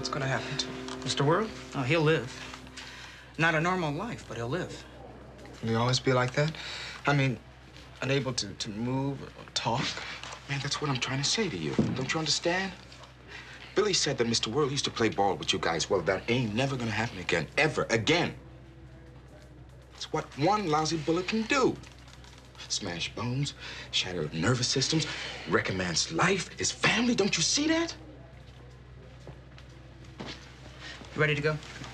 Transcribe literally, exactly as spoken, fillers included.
what's gonna happen to him? Mister World? Oh, he'll live. Not a normal life, but he'll live. Will he always be like that? I mean, unable to, to move or talk? Man, that's what I'm trying to say to you. Don't you understand? Billy said that Mister World used to play ball with you guys. Well, that ain't never gonna happen again. Ever again. It's what one lousy bullet can do. Smash bones, shatter nervous systems, wreck a man's life, his family. Don't you see that? You ready to go?